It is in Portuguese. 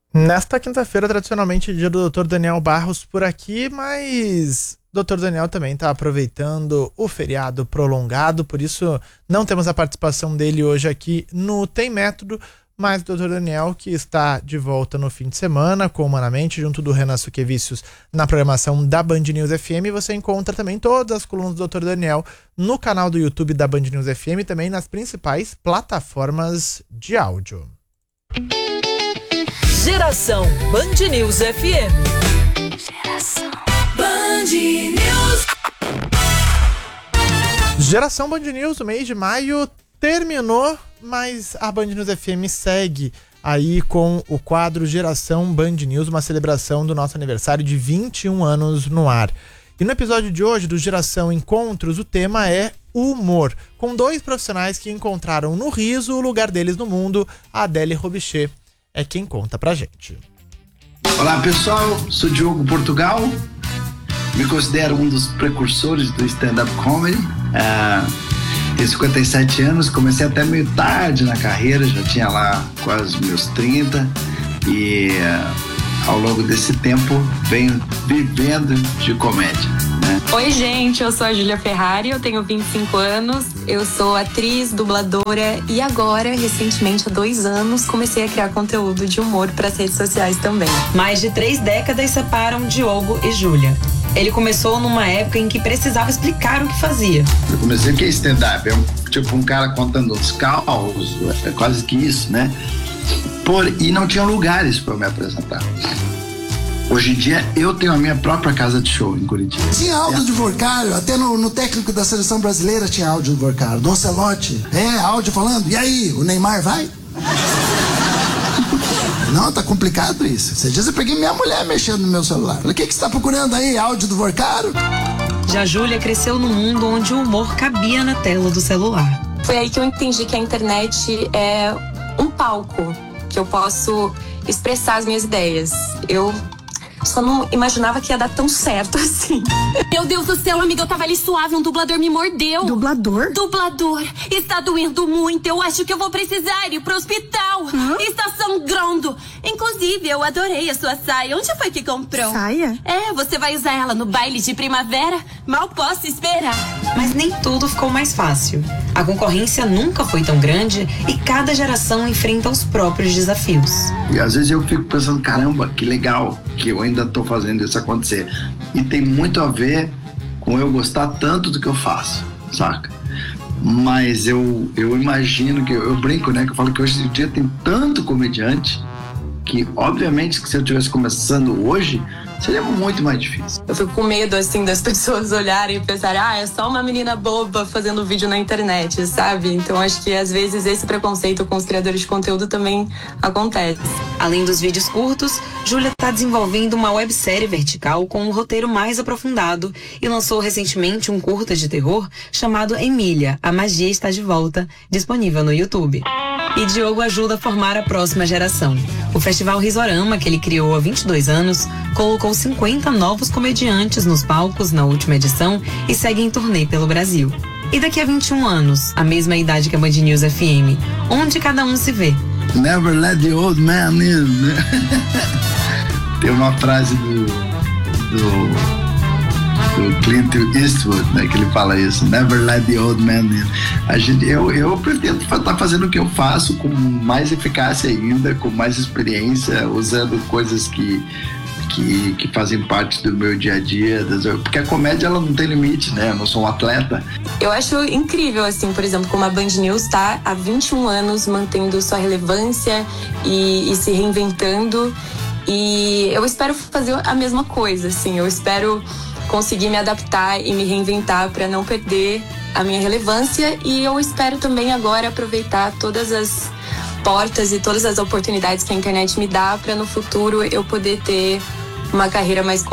Nesta quinta-feira, tradicionalmente, dia do Dr. Daniel Barros por aqui, mas o Dr. Daniel também está aproveitando o feriado prolongado, por isso não temos a participação dele hoje aqui no Tem Método, mas o Dr. Daniel, que está de volta no fim de semana, com Humanamente, junto do Renan Suquevicius, na programação da Band News FM. Você encontra também todas as colunas do Dr. Daniel no canal do YouTube da Band News FM e também nas principais plataformas de áudio. Geração Band News FM. Geração Band News. Geração Band News, o mês de maio terminou, mas a Band News FM segue aí com o quadro Geração Band News, uma celebração do nosso aniversário de 21 anos no ar. E no episódio de hoje do Geração Encontros, o tema é humor, com dois profissionais que encontraram no riso o lugar deles no mundo. A Adélia Robichê é quem conta pra gente. Olá pessoal, sou Diogo Portugal, me considero um dos precursores do stand-up comedy. Tenho 57 anos, comecei até meio tarde na carreira, já tinha lá quase meus 30 e ao longo desse tempo venho vivendo de comédia. Oi gente, eu sou a Júlia Ferrari, eu tenho 25 anos, eu sou atriz, dubladora e agora, recentemente, há 2 anos, comecei a criar conteúdo de humor para as redes sociais também. Mais de 3 décadas separam Diogo e Júlia. Ele começou numa época em que precisava explicar o que fazia. Eu comecei que é stand-up, é um cara contando os causos, é quase que isso, né? E não tinha lugares para eu me apresentar. Hoje em dia, eu tenho a minha própria casa de show em Curitiba. Tinha áudio de Vorcário, até no técnico da seleção brasileira tinha áudio de Vorcário. Do Ancelotti, áudio falando, e aí, o Neymar vai? Não, tá complicado isso. Esses dias eu peguei minha mulher mexendo no meu celular. Falei, o que você tá procurando aí, áudio do Vorcário? Já Júlia cresceu num mundo onde o humor cabia na tela do celular. Foi aí que eu entendi que a internet é um palco, que eu posso expressar as minhas ideias. Eu só não imaginava que ia dar tão certo assim. Meu Deus do céu, amiga, eu tava ali suave, um dublador me mordeu. Dublador? Dublador. Está doendo muito, eu acho que eu vou precisar ir pro hospital. Está sangrando. Inclusive, eu adorei a sua saia. Onde foi que comprou? Saia? Você vai usar ela no baile de primavera? Mal posso esperar. Mas nem tudo ficou mais fácil. A concorrência nunca foi tão grande e cada geração enfrenta os próprios desafios. E às vezes eu fico pensando, caramba, que legal que eu ainda tô fazendo isso acontecer. E tem muito a ver com eu gostar tanto do que eu faço, saca? Mas eu imagino que eu brinco, né? Que eu falo que hoje em dia tem tanto comediante que, obviamente, que se eu estivesse começando hoje, seria muito mais difícil. Eu fico com medo, assim, das pessoas olharem e pensarem, é só uma menina boba fazendo vídeo na internet, sabe? Então acho que às vezes esse preconceito com os criadores de conteúdo também acontece. Além dos vídeos curtos, Júlia está desenvolvendo uma websérie vertical com um roteiro mais aprofundado e lançou recentemente um curta de terror chamado Emília, a magia está de volta, disponível no YouTube. E Diogo ajuda a formar a próxima geração. O Festival Risorama, que ele criou há 22 anos, colocou 50 novos comediantes nos palcos na última edição e segue em turnê pelo Brasil. E daqui a 21 anos, a mesma idade que a Band News FM, onde cada um se vê? Never let the old man in. Tem uma frase do Clint Eastwood, né, que ele fala isso, never let the old man in. Eu pretendo estar fazendo o que eu faço com mais eficácia ainda, com mais experiência, usando coisas que fazem parte do meu dia a dia, porque a comédia ela não tem limite, né? Eu não sou um atleta. Eu acho incrível, assim, por exemplo, como a Band News tá há 21 anos mantendo sua relevância e se reinventando, e eu espero fazer a mesma coisa, assim, eu espero conseguir me adaptar e me reinventar para não perder a minha relevância, e eu espero também agora aproveitar todas as portas e todas as oportunidades que a internet me dá para no futuro eu poder ter uma carreira mais